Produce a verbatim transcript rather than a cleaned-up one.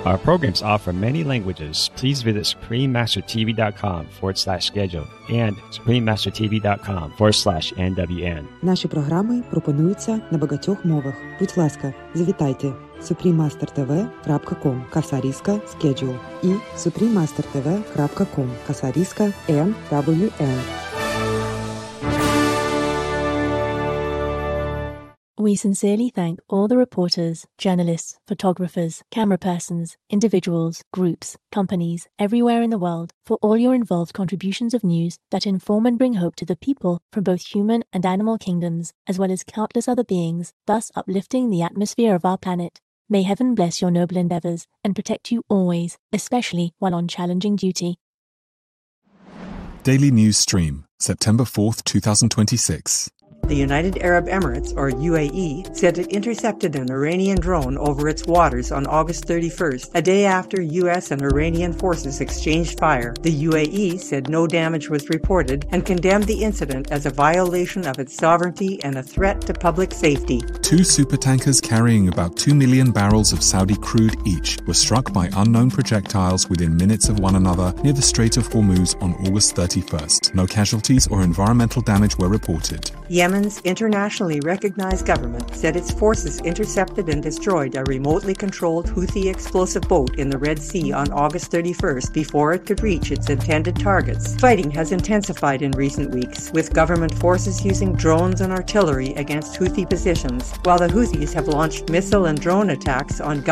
Our programs offer many languages. Please visit suprememastertv.com forward slash schedule and suprememastertv.com forward slash NWN. Наші програми пропонуються на багатьох мовах. Будь ласка, завітайте suprememastertv крапка com касаріска schedule і suprememastertv крапка com касаріска ен дабл ю ен. We sincerely thank all the reporters, journalists, photographers, camera persons, individuals, groups, companies, everywhere in the world for all your involved contributions of news that inform and bring hope to the people from both human and animal kingdoms, as well as countless other beings, thus uplifting the atmosphere of our planet. May heaven bless your noble endeavors and protect you always, especially while on challenging duty. Daily News Stream, September fourth, twenty twenty-six. The United Arab Emirates, or U A E, said it intercepted an Iranian drone over its waters on August thirty-first, a day after U S and Iranian forces exchanged fire. The U A E said no damage was reported and condemned the incident as a violation of its sovereignty and a threat to public safety. Two supertankers carrying about two million barrels of Saudi crude each were struck by unknown projectiles within minutes of one another near the Strait of Hormuz on August thirty-first. No casualties or environmental damage were reported. Yemen's internationally recognized government said its forces intercepted and destroyed a remotely controlled Houthi explosive boat in the Red Sea on August thirty-first before it could reach its intended targets. Fighting has intensified in recent weeks, with government forces using drones and artillery against Houthi positions, while the Houthis have launched missile and drone attacks on